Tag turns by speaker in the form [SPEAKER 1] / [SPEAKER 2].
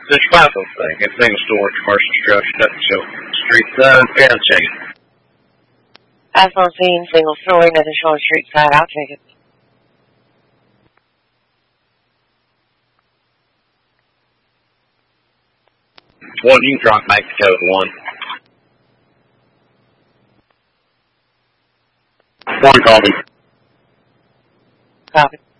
[SPEAKER 1] It's a FIFO thing. It's single story commercial structure. Doesn't show street side. Yeah, I'll check it.
[SPEAKER 2] Asphalt scene, single story, nothing showing street side. I'll take it.
[SPEAKER 1] One, you can drop back to code 1.
[SPEAKER 3] 1 copy.
[SPEAKER 2] Copy.